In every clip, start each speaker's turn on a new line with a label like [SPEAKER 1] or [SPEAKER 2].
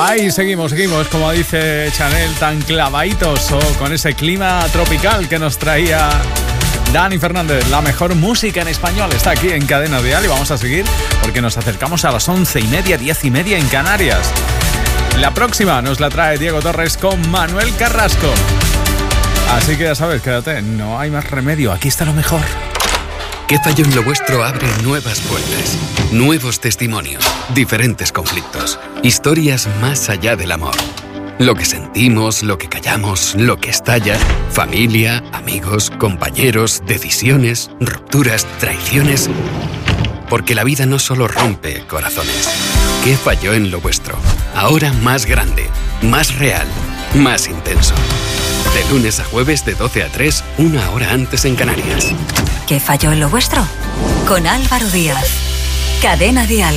[SPEAKER 1] Ahí seguimos, como dice Chanel, tan clavaditos con ese clima tropical que nos traía Dani Fernández. La mejor música en español está aquí en Cadena Dial y vamos a seguir porque nos acercamos a las 11:30, 10:30 en Canarias. La próxima nos la trae Diego Torres con Manuel Carrasco. Así que ya sabes, quédate, no hay más remedio, aquí está lo mejor.
[SPEAKER 2] ¿Qué falló en lo vuestro? Abre nuevas puertas, nuevos testimonios, diferentes conflictos, historias más allá del amor. Lo que sentimos, lo que callamos, lo que estalla, familia, amigos, compañeros, decisiones, rupturas, traiciones. Porque la vida no solo rompe corazones. ¿Qué falló en lo vuestro? Ahora más grande, más real, más intenso. De lunes a jueves de 12 a 3, una hora antes en Canarias.
[SPEAKER 3] ¿Qué falló en lo vuestro? Con Álvaro Díaz. Cadena Dial.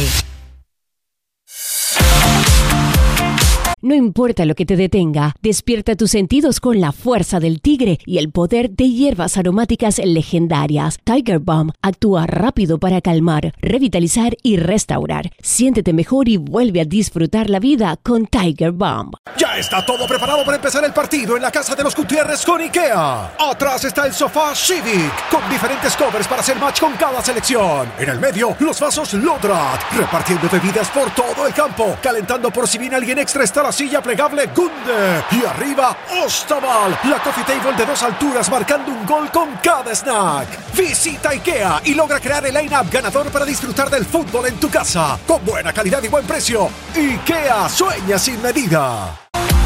[SPEAKER 4] No importa lo que te detenga, despierta tus sentidos con la fuerza del tigre y el poder de hierbas aromáticas legendarias. Tiger Balm actúa rápido para calmar, revitalizar y restaurar. Siéntete mejor y vuelve a disfrutar la vida con Tiger Balm.
[SPEAKER 5] Ya está todo preparado para empezar el partido en la casa de los Gutiérrez con IKEA. Atrás está el sofá Civic, con diferentes covers para hacer match con cada selección. En el medio, los vasos Lodrat, repartiendo bebidas por todo el campo, calentando por si viene alguien extra está la silla plegable Gunde. Y arriba, Ostaval, la coffee table de 2 alturas marcando un gol con cada snack. Visita IKEA y logra crear el line-up ganador para disfrutar del fútbol en tu casa. Con buena calidad y buen precio. IKEA, sueña sin medida.